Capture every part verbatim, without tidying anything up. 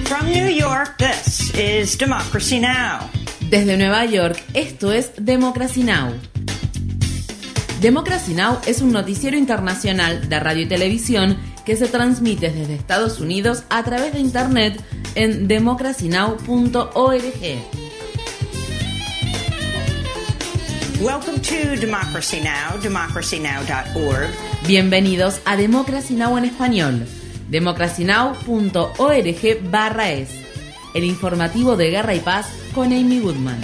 From New York, this is Democracy Now! Desde Nueva York, esto es Democracy Now! Democracy Now! Es un noticiero internacional de radio y televisión que se transmite desde Estados Unidos a través de Internet en democracy now punto org. Welcome to Democracy Now!, democracy now dot org. Bienvenidos a Democracy Now! En español, democracy now punto org barra es, el informativo de Guerra y Paz con Amy Goodman.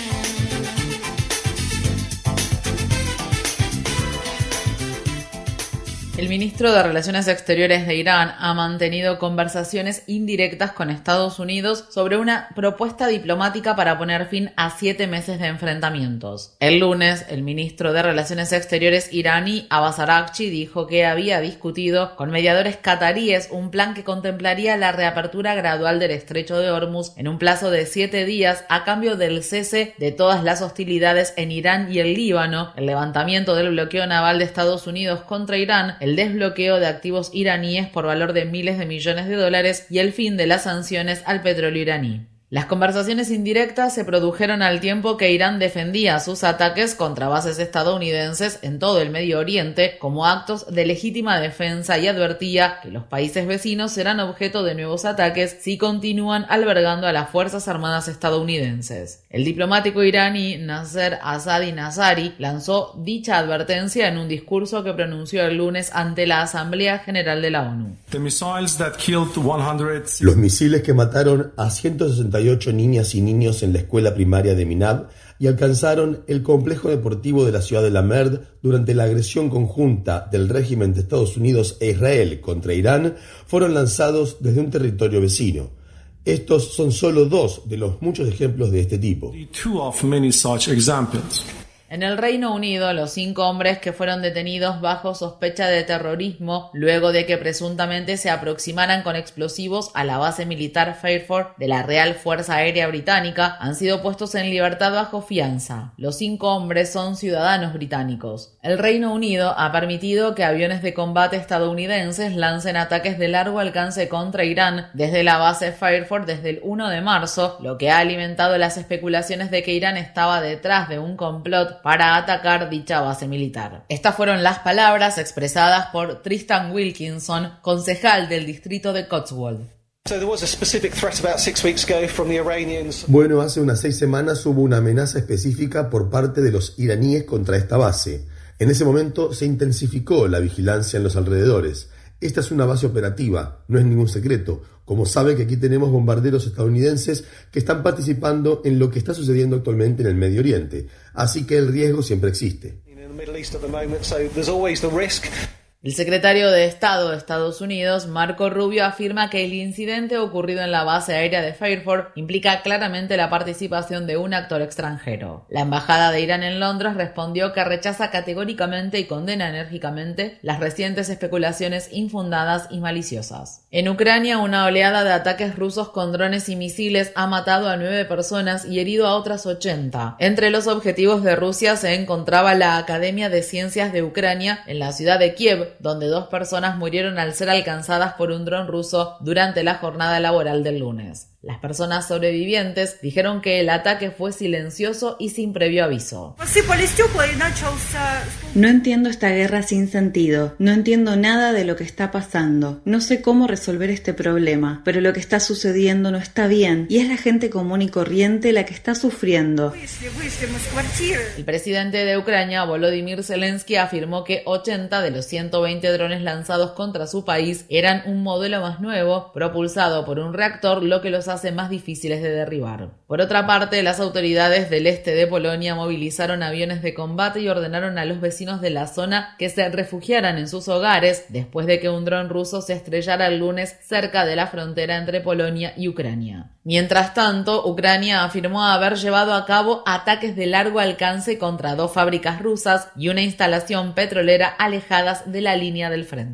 El ministro de Relaciones Exteriores de Irán ha mantenido conversaciones indirectas con Estados Unidos sobre una propuesta diplomática para poner fin a siete meses de enfrentamientos. El lunes, el ministro de Relaciones Exteriores iraní, Abbas Araghchi, dijo que había discutido con mediadores cataríes un plan que contemplaría la reapertura gradual del estrecho de Hormuz en un plazo de siete días a cambio del cese de todas las hostilidades en Irán y el Líbano, el levantamiento del bloqueo naval de Estados Unidos contra Irán, el desbloqueo de activos iraníes por valor de miles de millones de dólares y el fin de las sanciones al petróleo iraní. Las conversaciones indirectas se produjeron al tiempo que Irán defendía sus ataques contra bases estadounidenses en todo el Medio Oriente como actos de legítima defensa y advertía que los países vecinos serán objeto de nuevos ataques si continúan albergando a las Fuerzas Armadas estadounidenses. El diplomático iraní Nasser Asadi Nazari lanzó dicha advertencia en un discurso que pronunció el lunes ante la Asamblea General de la ONU. Los misiles que mataron a ciento sesenta y ocho niñas y niños en la escuela primaria de Minab y alcanzaron el complejo deportivo de la ciudad de Lamerd durante la agresión conjunta del régimen de Estados Unidos e Israel contra Irán fueron lanzados desde un territorio vecino. Estos son solo dos de los muchos ejemplos de este tipo. En el Reino Unido, los cinco hombres que fueron detenidos bajo sospecha de terrorismo luego de que presuntamente se aproximaran con explosivos a la base militar Fairford de la Real Fuerza Aérea Británica han sido puestos en libertad bajo fianza. Los cinco hombres son ciudadanos británicos. El Reino Unido ha permitido que aviones de combate estadounidenses lancen ataques de largo alcance contra Irán desde la base Fairford desde el primero de marzo, lo que ha alimentado las especulaciones de que Irán estaba detrás de un complot para atacar dicha base militar. Estas fueron las palabras expresadas por Tristan Wilkinson, concejal del distrito de Cotswold. Bueno, hace unas seis semanas hubo una amenaza específica por parte de los iraníes contra esta base. En ese momento se intensificó la vigilancia en los alrededores. Esta es una base operativa, no es ningún secreto. Como sabe que aquí tenemos bombarderos estadounidenses que están participando en lo que está sucediendo actualmente en el Medio Oriente. Así que el riesgo siempre existe. El secretario de Estado de Estados Unidos, Marco Rubio, afirma que el incidente ocurrido en la base aérea de Fairford implica claramente la participación de un actor extranjero. La embajada de Irán en Londres respondió que rechaza categóricamente y condena enérgicamente las recientes especulaciones infundadas y maliciosas. En Ucrania, una oleada de ataques rusos con drones y misiles ha matado a nueve personas y herido a otras ochenta. Entre los objetivos de Rusia se encontraba la Academia de Ciencias de Ucrania en la ciudad de Kiev, donde dos personas murieron al ser alcanzadas por un dron ruso durante la jornada laboral del lunes. Las personas sobrevivientes dijeron que el ataque fue silencioso y sin previo aviso. No entiendo esta guerra sin sentido. No entiendo nada de lo que está pasando. No sé cómo resolver este problema, pero lo que está sucediendo no está bien y es la gente común y corriente la que está sufriendo. El presidente de Ucrania, Volodymyr Zelensky, afirmó que ochenta de los ciento veinte drones lanzados contra su país eran un modelo más nuevo, propulsado por un reactor, lo que los hace más difíciles de derribar. Por otra parte, las autoridades del este de Polonia movilizaron aviones de combate y ordenaron a los vecinos de la zona que se refugiaran en sus hogares después de que un dron ruso se estrellara el lunes cerca de la frontera entre Polonia y Ucrania. Mientras tanto, Ucrania afirmó haber llevado a cabo ataques de largo alcance contra dos fábricas rusas y una instalación petrolera alejadas de la línea del frente.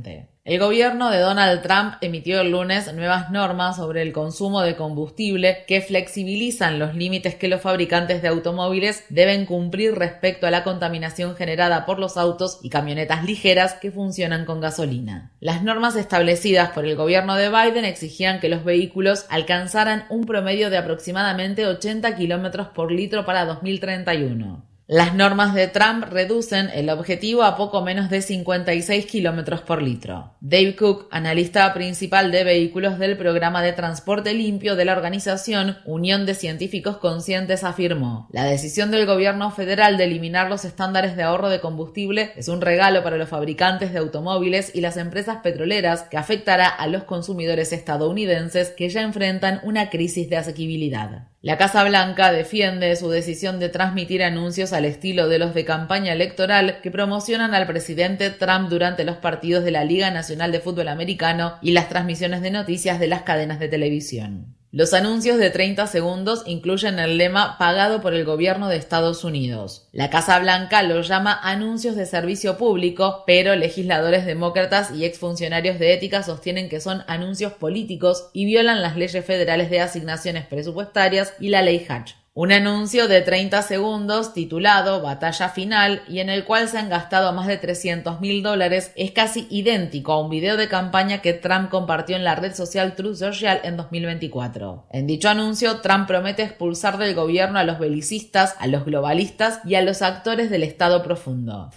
El gobierno de Donald Trump emitió el lunes nuevas normas sobre el consumo de combustible que flexibilizan los límites que los fabricantes de automóviles deben cumplir respecto a la contaminación generada por los autos y camionetas ligeras que funcionan con gasolina. Las normas establecidas por el gobierno de Biden exigían que los vehículos alcanzaran un promedio de aproximadamente ochenta kilómetros por litro para dos mil treinta y uno. Las normas de Trump reducen el objetivo a poco menos de cincuenta y seis kilómetros por litro. Dave Cook, analista principal de vehículos del programa de transporte limpio de la organización Unión de Científicos Conscientes, afirmó: la decisión del gobierno federal de eliminar los estándares de ahorro de combustible es un regalo para los fabricantes de automóviles y las empresas petroleras que afectará a los consumidores estadounidenses que ya enfrentan una crisis de asequibilidad. La Casa Blanca defiende su decisión de transmitir anuncios al estilo de los de campaña electoral que promocionan al presidente Trump durante los partidos de la Liga Nacional de Fútbol Americano y las transmisiones de noticias de las cadenas de televisión. Los anuncios de treinta segundos incluyen el lema pagado por el gobierno de Estados Unidos. La Casa Blanca lo llama anuncios de servicio público, pero legisladores demócratas y exfuncionarios de ética sostienen que son anuncios políticos y violan las leyes federales de asignaciones presupuestarias y la ley Hatch. Un anuncio de treinta segundos titulado Batalla Final y en el cual se han gastado más de trescientos mil dólares es casi idéntico a un video de campaña que Trump compartió en la red social Truth Social en dos mil veinticuatro. En dicho anuncio, Trump promete expulsar del gobierno a los belicistas, a los globalistas y a los actores del Estado profundo.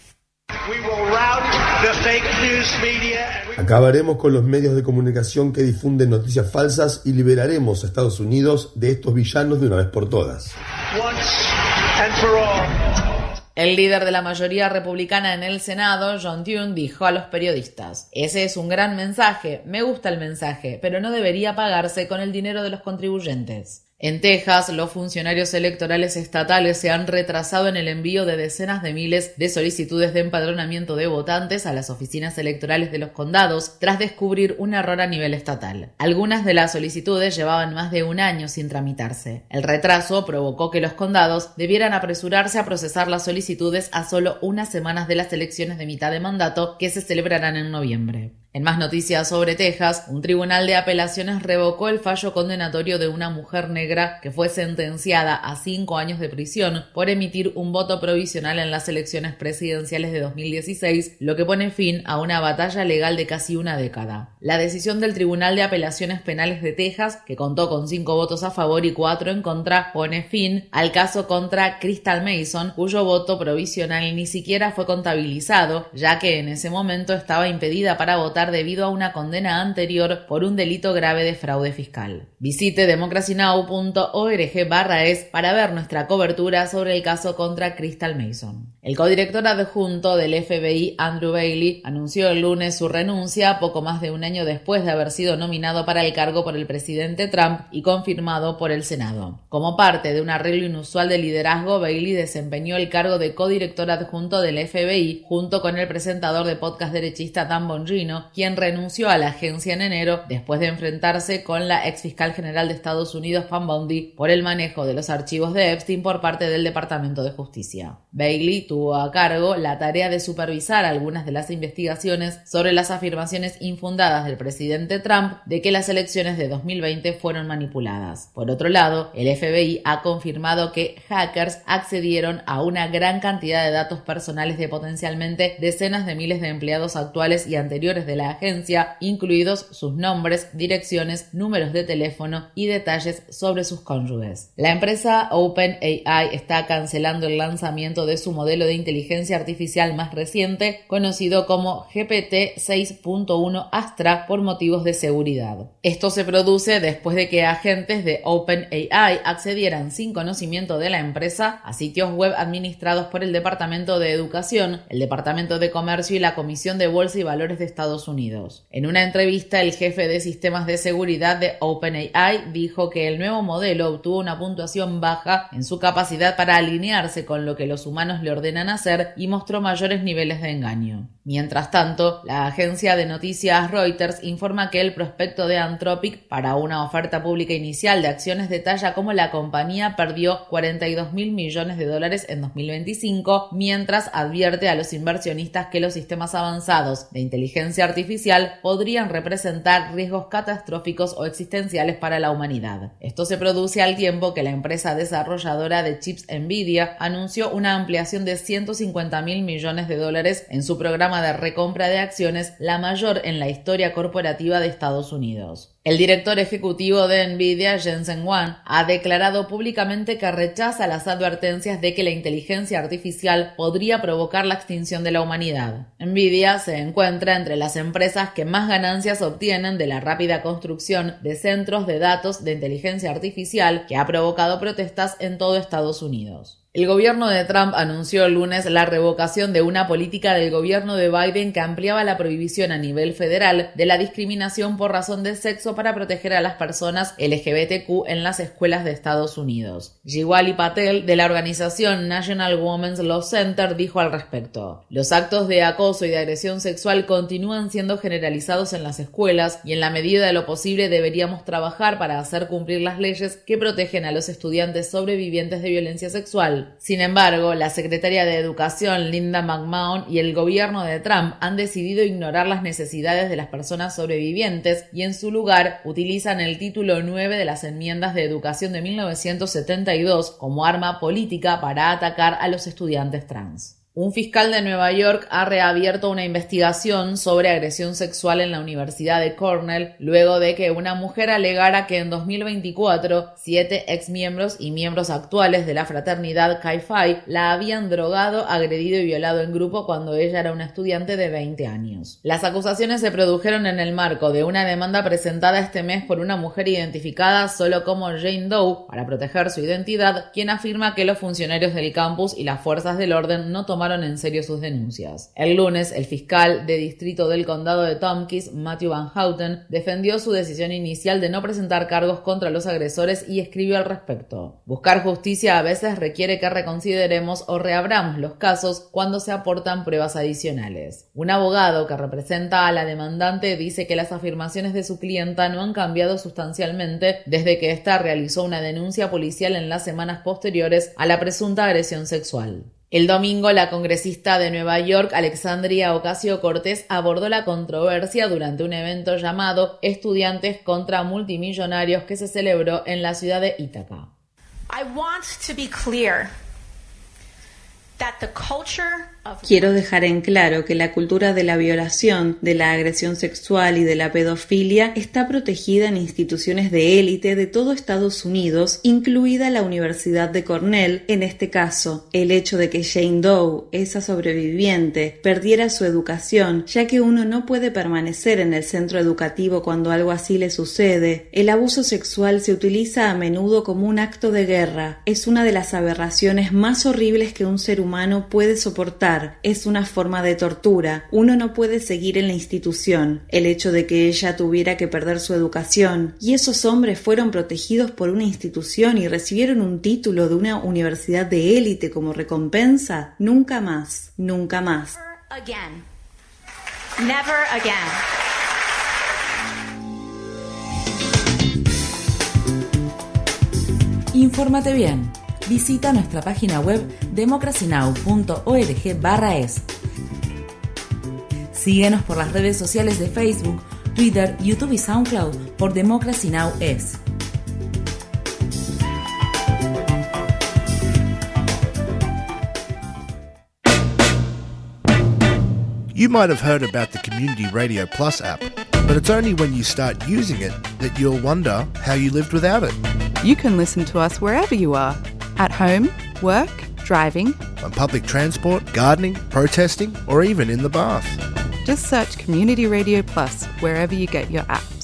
Acabaremos con los medios de comunicación que difunden noticias falsas y liberaremos a Estados Unidos de estos villanos de una vez por todas. El líder de la mayoría republicana en el Senado, John Thune, dijo a los periodistas: ese es un gran mensaje, me gusta el mensaje, pero no debería pagarse con el dinero de los contribuyentes. En Texas, los funcionarios electorales estatales se han retrasado en el envío de decenas de miles de solicitudes de empadronamiento de votantes a las oficinas electorales de los condados tras descubrir un error a nivel estatal. Algunas de las solicitudes llevaban más de un año sin tramitarse. El retraso provocó que los condados debieran apresurarse a procesar las solicitudes a solo unas semanas de las elecciones de mitad de mandato que se celebrarán en noviembre. En más noticias sobre Texas, un tribunal de apelaciones revocó el fallo condenatorio de una mujer negra que fue sentenciada a cinco años de prisión por emitir un voto provisional en las elecciones presidenciales de dos mil dieciséis, lo que pone fin a una batalla legal de casi una década. La decisión del Tribunal de Apelaciones Penales de Texas, que contó con cinco votos a favor y cuatro en contra, pone fin al caso contra Crystal Mason, cuyo voto provisional ni siquiera fue contabilizado, ya que en ese momento estaba impedida para votar debido a una condena anterior por un delito grave de fraude fiscal. Visite democracy now punto org barra es para ver nuestra cobertura sobre el caso contra Crystal Mason. El codirector adjunto del F B I, Andrew Bailey, anunció el lunes su renuncia poco más de un año después de haber sido nominado para el cargo por el presidente Trump y confirmado por el Senado. Como parte de un arreglo inusual de liderazgo, Bailey desempeñó el cargo de codirector adjunto del F B I junto con el presentador de podcast derechista Dan Bongino, quien renunció a la agencia en enero después de enfrentarse con la ex fiscal general de Estados Unidos, Pam Bondi, por el manejo de los archivos de Epstein por parte del Departamento de Justicia. Bailey tuvo a cargo la tarea de supervisar algunas de las investigaciones sobre las afirmaciones infundadas del presidente Trump de que las elecciones de dos mil veinte fueron manipuladas. Por otro lado, el F B I ha confirmado que hackers accedieron a una gran cantidad de datos personales de potencialmente decenas de miles de empleados actuales y anteriores de la agencia, incluidos sus nombres, direcciones, números de teléfono y detalles sobre sus cónyuges. La empresa OpenAI está cancelando el lanzamiento de su modelo de inteligencia artificial más reciente, conocido como G P T seis punto uno Astra, por motivos de seguridad. Esto se produce después de que agentes de OpenAI accedieran sin conocimiento de la empresa a sitios web administrados por el Departamento de Educación, el Departamento de Comercio y la Comisión de Bolsa y Valores de Estados Unidos. En una entrevista, el jefe de sistemas de seguridad de OpenAI dijo que el nuevo modelo obtuvo una puntuación baja en su capacidad para alinearse con lo que los humanos le ordenan hacer y mostró mayores niveles de engaño. Mientras tanto, la agencia de noticias Reuters informa que el prospecto de Anthropic para una oferta pública inicial de acciones detalla cómo la compañía perdió cuarenta y dos mil millones de dólares en dos mil veinticinco, mientras advierte a los inversionistas que los sistemas avanzados de inteligencia artificial artificial podrían representar riesgos catastróficos o existenciales para la humanidad. Esto se produce al tiempo que la empresa desarrolladora de chips Nvidia anunció una ampliación de ciento cincuenta mil millones de dólares en su programa de recompra de acciones, la mayor en la historia corporativa de Estados Unidos. El director ejecutivo de Nvidia, Jensen Huang, ha declarado públicamente que rechaza las advertencias de que la inteligencia artificial podría provocar la extinción de la humanidad. Nvidia se encuentra entre las empresas que más ganancias obtienen de la rápida construcción de centros de datos de inteligencia artificial que ha provocado protestas en todo Estados Unidos. El gobierno de Trump anunció el lunes la revocación de una política del gobierno de Biden que ampliaba la prohibición a nivel federal de la discriminación por razón de sexo para proteger a las personas L G B T Q en las escuelas de Estados Unidos. Jiwali Patel, de la organización National Women's Law Center, dijo al respecto: los actos de acoso y de agresión sexual continúan siendo generalizados en las escuelas y en la medida de lo posible deberíamos trabajar para hacer cumplir las leyes que protegen a los estudiantes sobrevivientes de violencia sexual. Sin embargo, la secretaria de Educación, Linda McMahon, y el gobierno de Trump han decidido ignorar las necesidades de las personas sobrevivientes y en su lugar utilizan el título nueve de las enmiendas de educación de mil novecientos setenta y dos como arma política para atacar a los estudiantes trans. Un fiscal de Nueva York ha reabierto una investigación sobre agresión sexual en la Universidad de Cornell luego de que una mujer alegara que en dos mil veinticuatro siete exmiembros y miembros actuales de la fraternidad Chi Phi la habían drogado, agredido y violado en grupo cuando ella era una estudiante de veinte años. Las acusaciones se produjeron en el marco de una demanda presentada este mes por una mujer identificada solo como Jane Doe para proteger su identidad, quien afirma que los funcionarios del campus y las fuerzas del orden no tomaron en serio sus denuncias. El lunes, el fiscal de distrito del condado de Tompkins, Matthew Van Houten, defendió su decisión inicial de no presentar cargos contra los agresores y escribió al respecto: buscar justicia a veces requiere que reconsideremos o reabramos los casos cuando se aportan pruebas adicionales. Un abogado que representa a la demandante dice que las afirmaciones de su clienta no han cambiado sustancialmente desde que ésta realizó una denuncia policial en las semanas posteriores a la presunta agresión sexual. El domingo, la congresista de Nueva York, Alexandria Ocasio-Cortez, abordó la controversia durante un evento llamado Estudiantes contra Multimillonarios que se celebró en la ciudad de Ítaca. I want to be clear that the culture of... Quiero dejar en claro que la cultura de la violación, de la agresión sexual y de la pedofilia está protegida en instituciones de élite de todo Estados Unidos, incluida la Universidad de Cornell. En este caso, el hecho de que Jane Doe, esa sobreviviente, perdiera su educación, ya que uno no puede permanecer en el centro educativo cuando algo así le sucede. El abuso sexual se utiliza a menudo como un acto de guerra. Es una de las aberraciones más horribles que un ser humano puede soportar. Es una forma de tortura. Uno no puede seguir en la institución. El hecho de que ella tuviera que perder su educación y esos hombres fueron protegidos por una institución y recibieron un título de una universidad de élite como recompensa, nunca más, nunca más. Never again. Never again. Infórmate bien. Visita nuestra página web democracy now punto org barra es. Síguenos por las redes sociales de Facebook, Twitter, YouTube y SoundCloud por Democracy Now! Es. You might have heard about the Community Radio Plus app, but it's only when you start using it that you'll wonder how you lived without it. You can listen to us wherever you are. At home, work, driving, On public transport, gardening, protesting, or even in the bath. just search Community Radio Plus wherever you get your app.